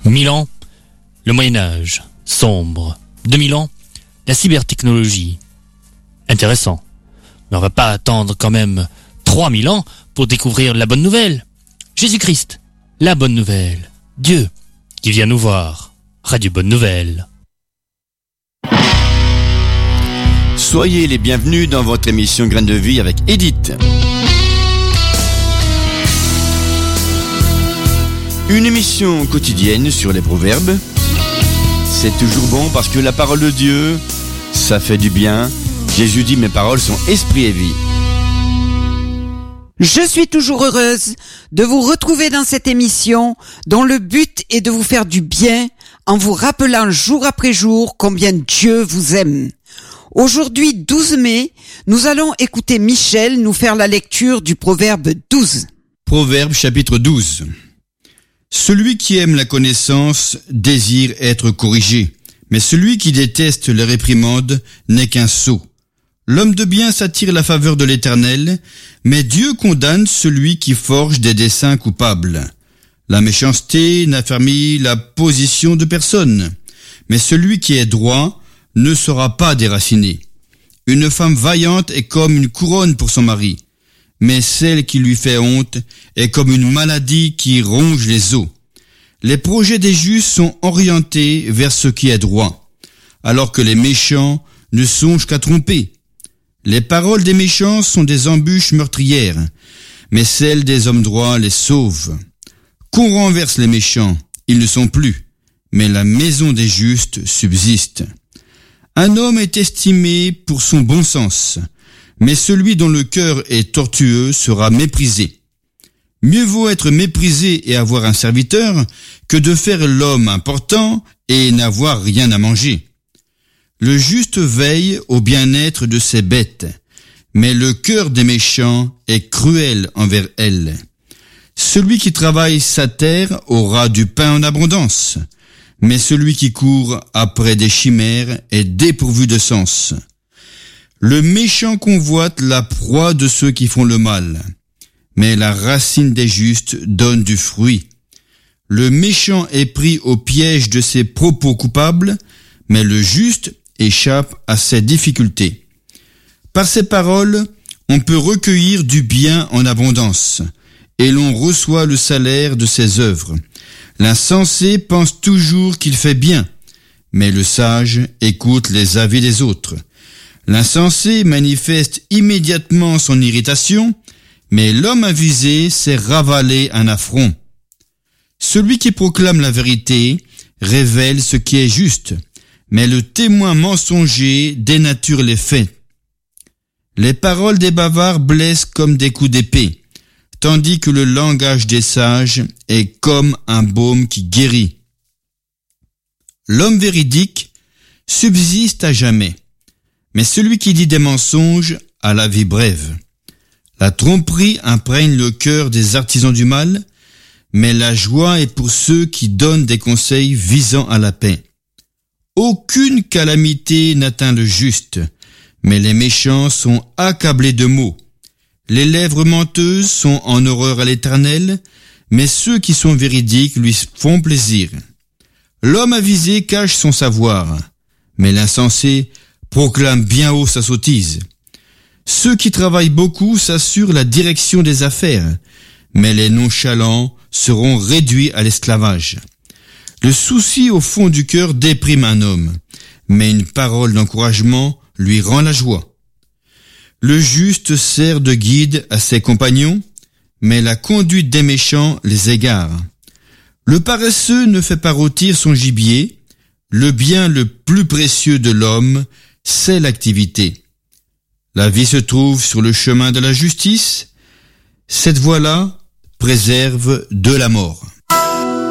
1000 ans, le Moyen-Âge, sombre. 2000 ans, la cybertechnologie. Intéressant. Mais on va pas attendre quand même 3000 ans pour découvrir la bonne nouvelle. Jésus-Christ, la bonne nouvelle. Dieu, qui vient nous voir. Radio Bonne Nouvelle. Soyez les bienvenus dans votre émission Graines de Vie avec Edith. Une émission quotidienne sur les proverbes. C'est toujours bon parce que la parole de Dieu, ça fait du bien. Jésus dit, mes paroles sont esprit et vie. Je suis toujours heureuse de vous retrouver dans cette émission dont le but est de vous faire du bien en vous rappelant jour après jour combien Dieu vous aime. Aujourd'hui, 12 mai, nous allons écouter Michel nous faire la lecture du proverbe 12. Proverbe chapitre 12. Celui qui aime la connaissance désire être corrigé, mais celui qui déteste les réprimandes n'est qu'un sot. L'homme de bien s'attire la faveur de l'Éternel, mais Dieu condamne celui qui forge des desseins coupables. La méchanceté n'affermit la position de personne, mais celui qui est droit ne sera pas déraciné. Une femme vaillante est comme une couronne pour son mari, mais celle qui lui fait honte est comme une maladie qui ronge les os. Les projets des justes sont orientés vers ce qui est droit, alors que les méchants ne songent qu'à tromper. Les paroles des méchants sont des embûches meurtrières, mais celles des hommes droits les sauvent. Qu'on renverse les méchants, ils ne sont plus, mais la maison des justes subsiste. Un homme est estimé pour son bon sens, mais celui dont le cœur est tortueux sera méprisé. Mieux vaut être méprisé et avoir un serviteur que de faire l'homme important et n'avoir rien à manger. Le juste veille au bien-être de ses bêtes, mais le cœur des méchants est cruel envers elles. Celui qui travaille sa terre aura du pain en abondance, mais celui qui court après des chimères est dépourvu de sens. Le méchant convoite la proie de ceux qui font le mal, mais la racine des justes donne du fruit. Le méchant est pris au piège de ses propos coupables, mais le juste échappe à ses difficultés. Par ces paroles, on peut recueillir du bien en abondance, et l'on reçoit le salaire de ses œuvres. L'insensé pense toujours qu'il fait bien, mais le sage écoute les avis des autres. L'insensé manifeste immédiatement son irritation, mais l'homme avisé sait ravaler un affront. Celui qui proclame la vérité révèle ce qui est juste, mais le témoin mensonger dénature les faits. Les paroles des bavards blessent comme des coups d'épée, tandis que le langage des sages est comme un baume qui guérit. L'homme véridique subsiste à jamais, mais celui qui dit des mensonges a la vie brève. La tromperie imprègne le cœur des artisans du mal, mais la joie est pour ceux qui donnent des conseils visant à la paix. Aucune calamité n'atteint le juste, mais les méchants sont accablés de maux. Les lèvres menteuses sont en horreur à l'Éternel, mais ceux qui sont véridiques lui font plaisir. L'homme avisé cache son savoir, mais l'insensé proclame bien haut sa sottise. Ceux qui travaillent beaucoup s'assurent la direction des affaires, mais les nonchalants seront réduits à l'esclavage. Le souci au fond du cœur déprime un homme, mais une parole d'encouragement lui rend la joie. Le juste sert de guide à ses compagnons, mais la conduite des méchants les égare. Le paresseux ne fait pas rôtir son gibier, le bien le plus précieux de l'homme, c'est l'activité. La vie se trouve sur le chemin de la justice, cette voie-là préserve de la mort.